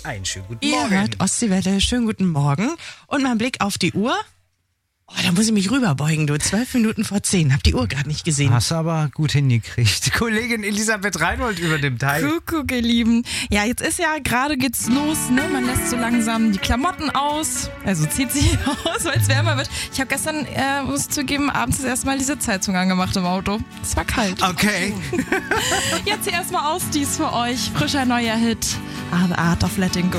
Einen schönen guten Ihr Morgen. hört Ostseewelle, schönen guten Morgen. Und mein Blick auf die Uhr. Oh, da muss ich mich rüberbeugen, du. 12 Minuten vor 10. Hab die Uhr gerade nicht gesehen. Hast du aber gut hingekriegt. Kollegin Elisabeth Reinhold über dem Teil. Kuckuck, ihr Lieben. Ja, jetzt ist ja, gerade geht's los, ne? Man lässt so langsam die Klamotten aus. Also zieht sie aus, weil es wärmer wird. Ich habe gestern, muss ich zugeben, abends das erste Mal die Sitzheizung angemacht im Auto. Es war kalt. Okay. Jetzt hier erstmal aus dies für euch. Frischer neuer Hit. The Art of Letting Go.